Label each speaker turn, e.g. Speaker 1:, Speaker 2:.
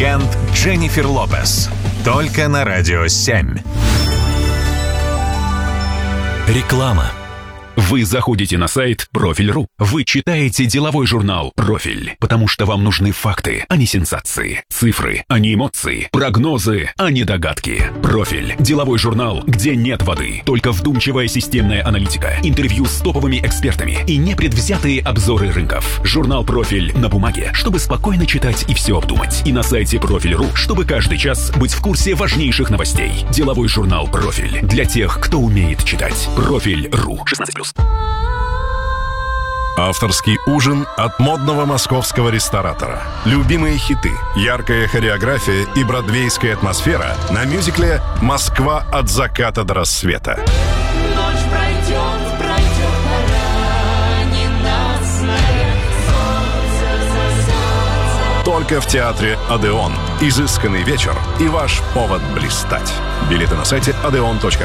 Speaker 1: Уикенд Дженнифер Лопес. Только на Радио 7.
Speaker 2: Реклама. Вы заходите на сайт Профиль.ру. Вы читаете деловой журнал «Профиль», потому что вам нужны факты, а не сенсации. Цифры, а не эмоции. Прогнозы, а не догадки. «Профиль» – деловой журнал, где нет воды. Только вдумчивая системная аналитика, интервью с топовыми экспертами и непредвзятые обзоры рынков. Журнал «Профиль» на бумаге, чтобы спокойно читать и все обдумать. И на сайте Профиль.ру, чтобы каждый час быть в курсе важнейших новостей. Деловой журнал «Профиль» для тех, кто умеет читать. Профиль.ру. 16+.
Speaker 3: Авторский ужин от модного московского ресторатора. Любимые хиты, яркая хореография и бродвейская атмосфера на мюзикле «Москва от заката до рассвета».
Speaker 4: Ночь пройдет, пора, не насмех, солнце зайдет.
Speaker 3: Только в театре «Одеон». Изысканный вечер и ваш повод блистать. Билеты на сайте odeon.ru.